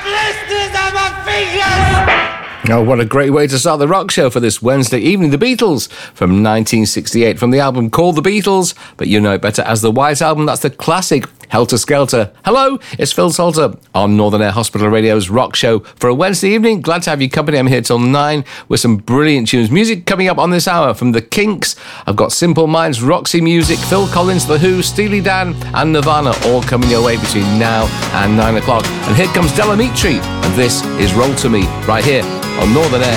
blisters on my fingers! Oh, what a great way to start the rock show for this Wednesday evening. The Beatles from 1968 from the album called The Beatles, but you know it better as the White Album. That's the classic Helter Skelter. Hello, it's Phil Salter on Northern Air Hospital Radio's rock show for a Wednesday evening. Glad to have you company. I'm here till 9 with some brilliant tunes. Music coming up on this hour from The Kinks. I've got Simple Minds, Roxy Music, Phil Collins, The Who, Steely Dan and Nirvana all coming your way between now and 9 o'clock. And here comes Del Amitri, and this is Roll To Me right here on Northern Air.